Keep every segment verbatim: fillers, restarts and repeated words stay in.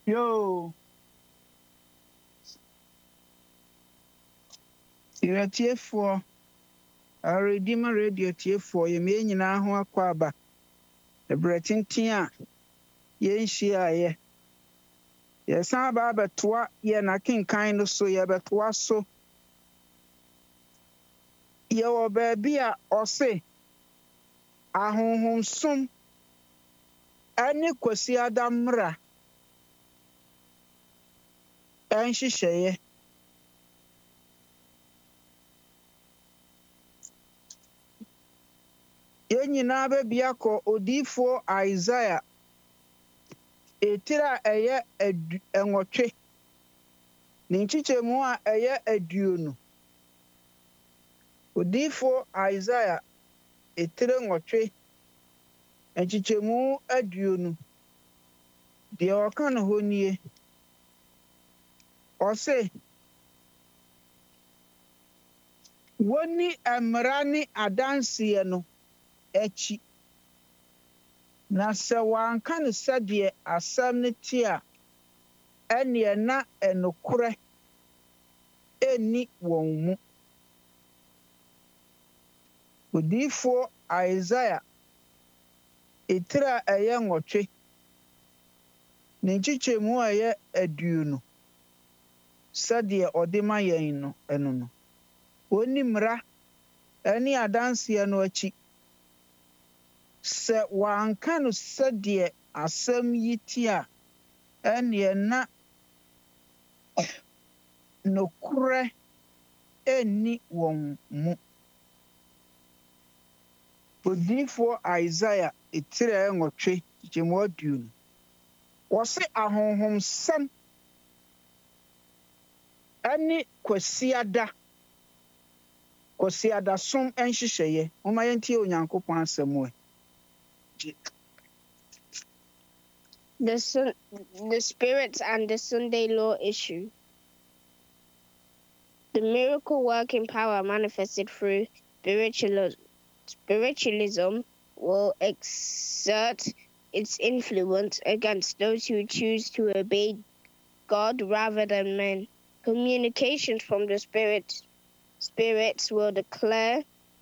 Yo, you're T four. I already my radio T four. You mean you know how aquaba. The Breton Tia. Yen she aye. Yes, I'm about twa. Ye na king kind of so ye but was so. Yo, baby, or say. A home home soon. Any kwasi adamra. And she say. Yen you know baby ako odifo Isaiah. Etira eye enwotwe. Ninchiche mu a eye aduonu. Odifo Isaiah etire nwotwe enchichemu aduonu de oka no honie o se woni emrani adanse no echi na se wanka ne sade asam ne ti a ene na enokure eni won mu odifo Isaiah etira eye nwotwe ne nchichemu eye aduonu sade odema yen no eno no oni mra eni adanse no achi se wanka no sade asam yiti a ene na nokure eni won mu odifo Isaiah etira enwotwe jemu aduonu wose ahonhom sam ani kwasiada kwasiada som enhyehyeye oma yentie onyankopon asem The sun, the spirits and the Sunday law issue. The miracle working power manifested through spiritualism, spiritualism will exert its influence against those who choose to obey God rather than men. Communications from the spirit, spirits will declare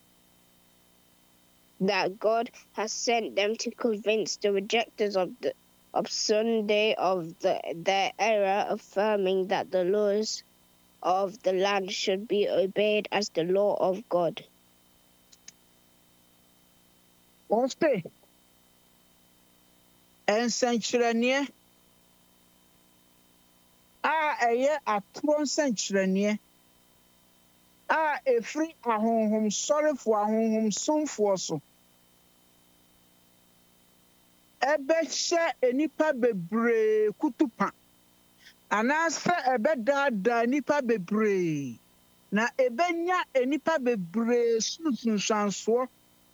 that God has sent them to convince the rejectors of the of Sunday of the, their error, affirming that the laws of the land should be obeyed as the law of God. Oste ensankyerɛnneɛ a ɛyɛ atoro nsankyerɛnneɛ a ɛfiri ahonhom sɔrefoɔ ahonhom somfoɔ so ɛbɛhyɛ enipa bebree kutupa anaasɛ ɛbɛdaadaa nipa bebree na ɛbɛnya enipa bebree sunsunsuansoɔ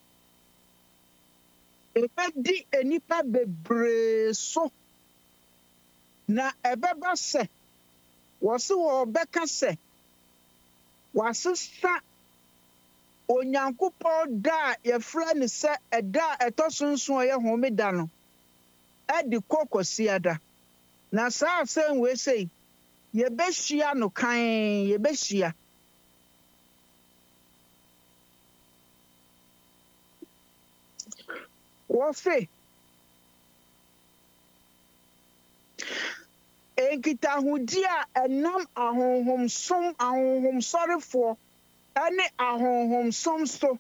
ɛbɛdi enipa bebree so na ɛbɛba sɛ wɔse wɔbɛka sɛ wasesa onyankopɔn da a yɛfrɛ ne sɛ ɛda a ɛtɔ so nson a ɛyɛ homeda no ɛde kɔ kwasiada na saa asɛm wei sei yɛbɛhyia no kan yɛbɛhyia wɔse enkitahodi a ɛnam ahonhomsom ahonhomsɔrefoɔ ɛne ahonhomsom so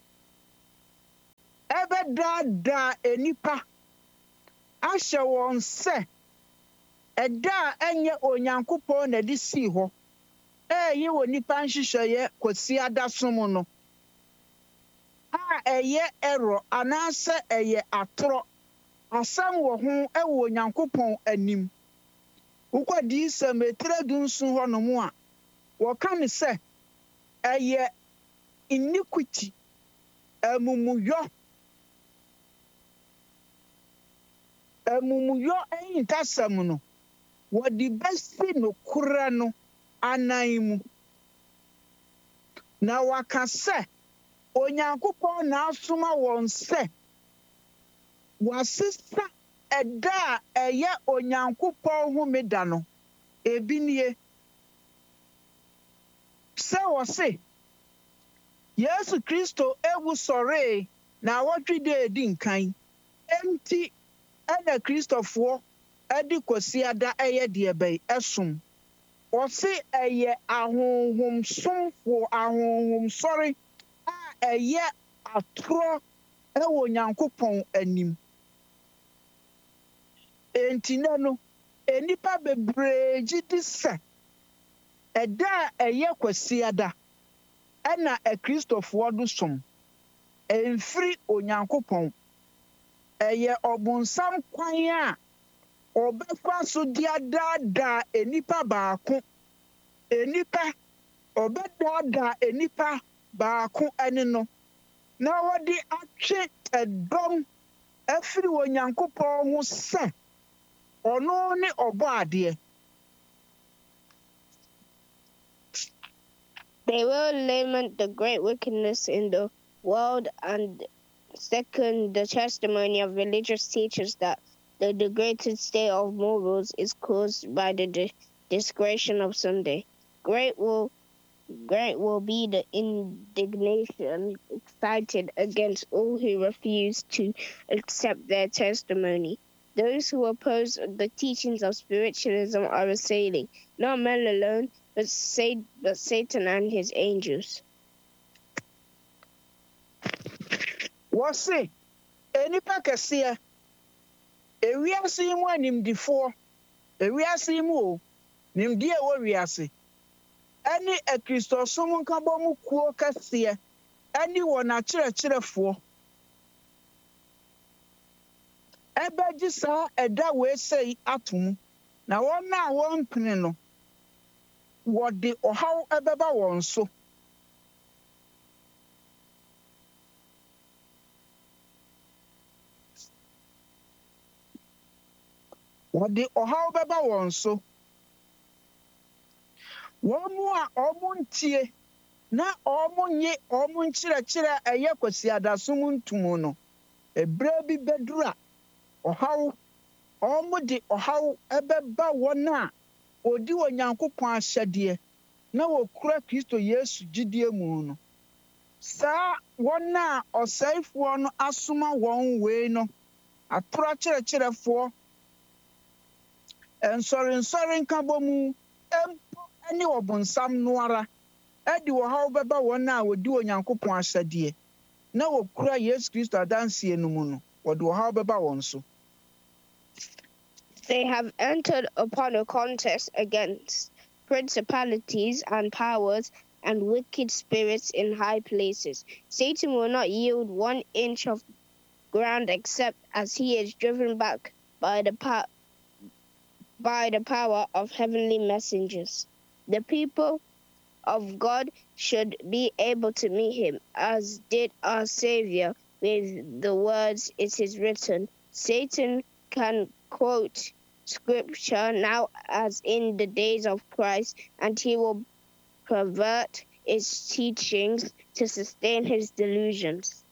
ɛbɛdaadaa enipa ahyɛ wɔn sɛ ɛda a ɛnyɛ onyankopɔn na de sii hɔ ɛyɛ wɔ nipa nhyehyɛeɛ kwasiada som no a ɛyɛ ɛrɔ anaasɛ ɛyɛ atorɔ asɛm wɔ ho ɛwɔ onyankopɔn anim wokɔdii sɛ metire du nso hɔ no mu a wɔka ne sɛ ɛyɛ iniquity amumuyɔ amumuyɔ ɛyintasɛm no wɔde bɛsi nokora no anan mu na waka sɛ onyankopɔn na asoma wɔn sɛ wasesa ɛda a ɛyɛ Onyankopɔn homeda no, ebi nie. Sɛ wɔse, Yesu Kristo ewu sɔree na awɔtwe da edi nkan. Enti ɛna Kristofoɔ ɛde kwasiada ɛyɛ deɛ bɛyɛ ɛsom. Wɔse ɛyɛ ahonhomsomfo ahonhomsɔre a ɛyɛ atorɔ ɛwɔ Onyankopɔn anim. Enti na no, enipa bebree gye di sɛ ɛda a ɛyɛ kwasiada ɛna Akristofoɔ do som. Ɛmfiri Onyankopɔn. Ɛyɛ ɔbonsam kwan a ɔbɛfa so de adaadaa enipa baako. Enipa ɔbɛdaadaa enipa baako ɛne no na wɔde atwe ɛdɔm afiri Onyankopɔn ho sɛ ɔno ne ɔbɔ adeɛ. They will lament the great wickedness in the world and second the testimony of religious teachers that the degraded state of morals is caused by the di- discretion of Sunday. Great will, great will be the indignation excited against all who refuse to accept their testimony. Those who oppose the teachings of spiritualism are assailing not men alone, but, Sa- but Satan and his angels. Wɔse enipa kɛseɛ ewiase yi mu animdifoɔ ewiase yi mu o nimdeɛ ɛwɔ wiase ɛne Akristosom nkabɔ mu kuo kɛseɛ ɛne wɔn akyerɛkyerɛfoɔ ɛbɛgye saa ɛda weesɛ yi ato mu na wɔn a wɔmpene no wɔde ɔhaw ɛbɛba wɔn so. Wɔde ɔhaw bɛba wɔn so. Wɔn mu a ɔmo ntie na ɔmo nye ɔmo nkyerɛkyerɛ a ɛyɛ kwasiadasom ntom no, ebere bi bɛduru a ɔhaw ɔmo de ɔhaw ɛbɛba wɔn a odi Onyankopɔn ahyɛdeɛ na wokura Kristo Yesu gyidie mu no. Saa wɔn a ɔsɛefoɔ no asoma wɔn wei no, atorɔ kyerɛkyerɛfoɔ nsɔrensɔre nkabɔ mu mpo ne ɔbonsam no ara ɛde ɔhaw bɛba wɔn a wodi Onyankopɔn ahyɛdeɛ na wokura Yesu Kristo adanseɛ no mu no, wɔde ɔhaw bɛba wɔn so. They have entered upon a contest against principalities and powers and wicked spirits in high places. Satan will not yield one inch of ground except as he is driven back by the power by the power of heavenly messengers. The people of God should be able to meet him, as did our Savior, with the words, "It is written." Satan can quote scripture now as in the days of Christ, and he will pervert its teachings to sustain his delusions.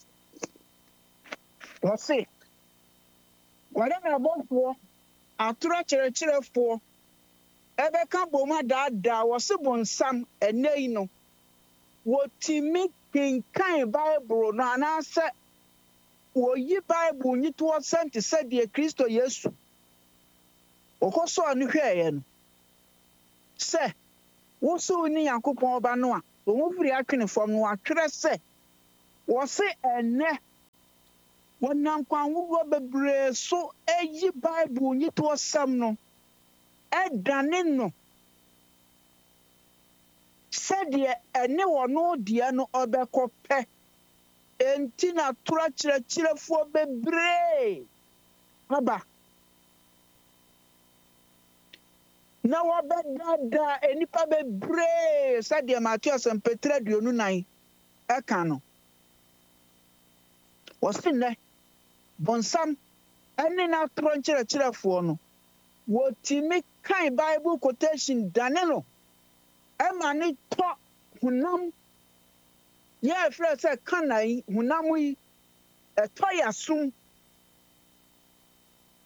Wɔse wɔde na abɔfoɔ atorɔ kyerɛkyerɛfoɔ ɛbɛka bom adaadaa wɔse bonsam ɛnnɛ yi no wɔtumi kenkan Bible no anaasɛ wɔyi Bible nyitoɔ sɛnte sɛdeɛ Kristo Yesu wɔkɔsɔɔ no hwɛeɛ no sɛ wosow ne Nyankopɔn Ɔba no a wɔn firi atwene fam no wɔatwerɛ sɛ wɔse ɛnnɛ wɔnam kwan ahodoɔ bebree so ayi Bible nyitoɔ sɛm no ɛdane no sɛdeɛ ɛne wɔno deɛ no ɔbɛkɔpɛ. Enti na atorɔ kyerɛkyerɛfoɔ bebree aba na wɔbɛdaadaa enipa bebree sɛdeɛ Matthew asɛmpɛtiri aduonu nan ɛka no. Wɔse nnɛ bonsam ɛne n'atorɔ nkyerɛkyerɛfoɔ no wɔtumi kan Bible quotation dane no ɛma ne tɔ honam yɛfrɛ sɛ kana yi honam yi ɛtɔ yɛ asom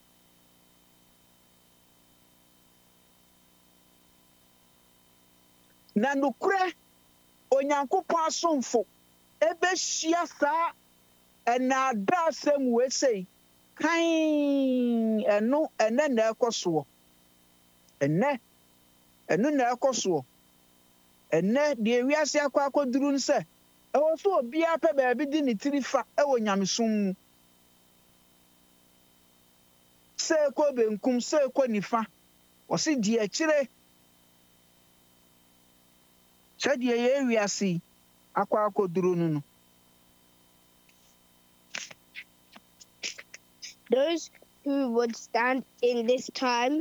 na nukure onyankopɔn asomfo ebehyia saa ɛnaada asɛm wei sei kan ɛno ɛnɛ na ɛkɔ soɔ ɛnɛ ɛno na ɛkɔ soɔ ɛnɛ deɛ wiase akɔ akɔduru no sɛ ɛwɔ so obiara pɛ baabi di ne tiri fa ɛwɔ nyamesom mu sɛ ɛkɔ benkum sɛ ɛkɔ nifa wɔsi deɛ akyire sɛdeɛ yɛ wiase akɔ akɔduru no no. Those who would stand in this time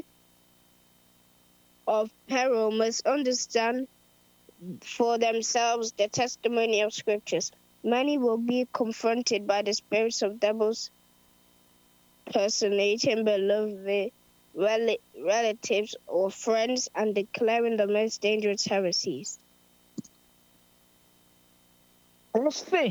of peril must understand for themselves the testimony of scriptures. Many will be confronted by the spirits of devils, personating beloved rel- relatives or friends and declaring the most dangerous heresies. Ɔse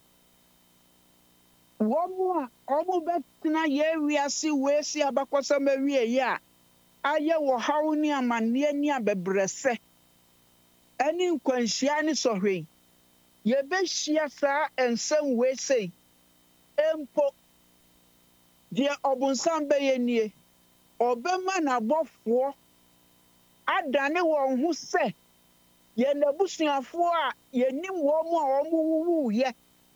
wɔn a wɔn bɛtena yɛ wiase wei si abakɔsɛm awie yi a ayɛ wɔ haw ne amanneɛ ne abɛbrɛsɛ ɛne nkwanhyia ne sɔhwɛ yi yɛbɛhyia saa nsɛm wei sei mpo deɛ ɔbonsam bɛyɛ nie ɔbɛma n'abɔfoɔ adane wɔn ho sɛ yɛn abusuafoɔ a yɛnim wɔn a wɔn wuwuyɛ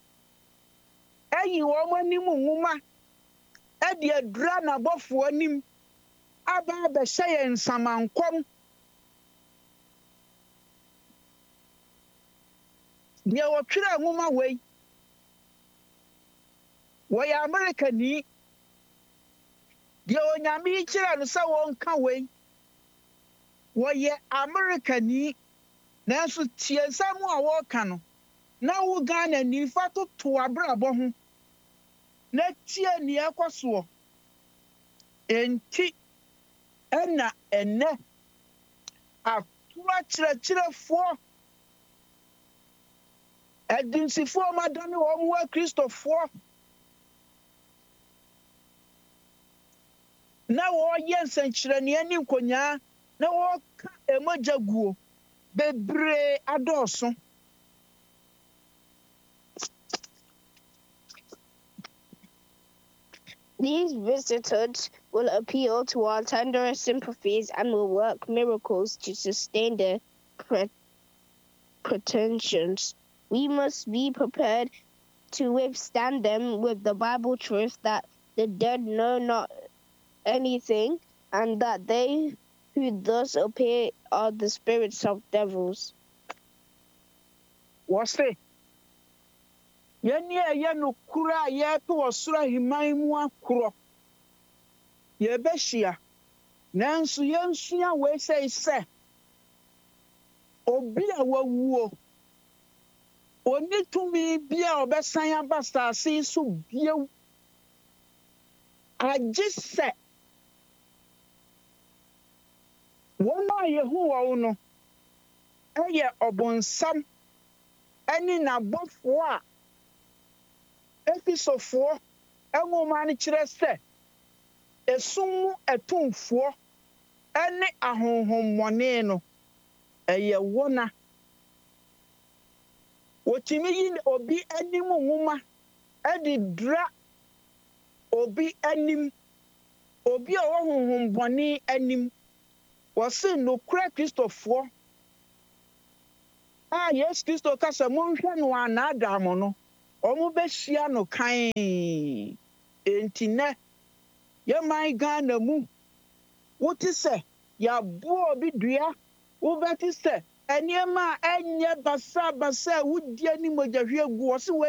ɛyi wɔn anim nwoma ɛde adura n'abɔfoɔ anim aba abɛhyɛ yɛn nsamankɔm deɛ wɔtwerɛ nwoma wei wɔyɛ Amerikani deɛ onyame yi kyerɛ no sɛ wɔnka wei wɔyɛ Amerikani nanso tie nsɛm a wɔreka no na wo Ghana nifa toto abrabɔ ho na tie nea ɛkɔ soɔ enti ɛna ɛnɛ ato akyerɛkyerɛfoɔ ɛdinsifoɔ madane wɔn mu akristofoɔ na wɔyɛ nsɛnkyerɛnneɛ ne nkonyaa na wɔka emogya guo bebree adɔɔso. These visitors will appeal to our tenderest sympathies and will work miracles to sustain their pre- pretensions. We must be prepared to withstand them with the Bible truth that the dead know not anything and that they who thus appear are the spirits of devils. Wɔse yɛne ɛyɛ no koro a yɛpɛ wɔ soro ahemman mu akorɔ yɛbɛhyia nanso yɛnsua wei sɛ sɛ obi a wawuo ɔne tumi bi a ɔbɛsan aba asase yi so bio agye sɛ wɔn a yɛhu wɔn no ɛyɛ ɔbonsam ɛne n'abɔfoɔ a efisofoɔ nwoma no kyerɛ sɛ esum mu ɛtumfoɔ ɛne ahonhommɔne no ɛyɛ wɔna wɔtumi yi obi anim nwoma ɛde dra obi anim obi a ɔwɔ honhommɔne anim wɔse nokura kristofoɔ a Yesu Kristo kasa monhwɛ no a n'ada mo no ɔmo bɛhyia no kan enti nɛ yɛman Ghana mu wote sɛ yɛaboa obi dua wobɛte sɛ nneɛma a ɛnyɛ basa basa a wodi anim ogyahwie gu wɔ se